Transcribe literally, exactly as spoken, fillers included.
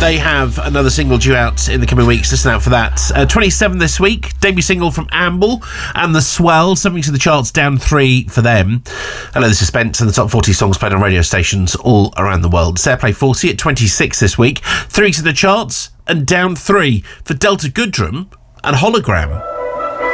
They have another single due out in the coming weeks. Listen out for that. Uh, twenty-seven this week, debut single from Amble and The Swell, something to the charts, down three for them. Hello, this is Spence and the top forty songs played on radio stations all around the world. It's Airplay forty at twenty-six this week, three to the charts and down three for Delta Goodrem and Hologram.